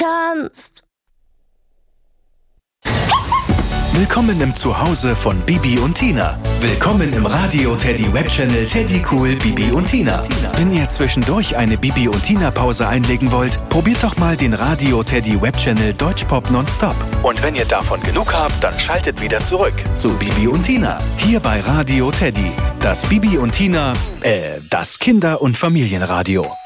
kannst. Willkommen im Zuhause von Bibi und Tina. Willkommen im Radio Teddy Webchannel Teddy Cool Bibi und Tina. Wenn ihr zwischendurch eine Bibi und Tina Pause einlegen wollt, probiert doch mal den Radio Teddy Webchannel Deutschpop Nonstop. Und wenn ihr davon genug habt, dann schaltet wieder zurück zu Bibi und Tina. Hier bei Radio Teddy. Das Bibi und Tina, das Kinder- und Familienradio.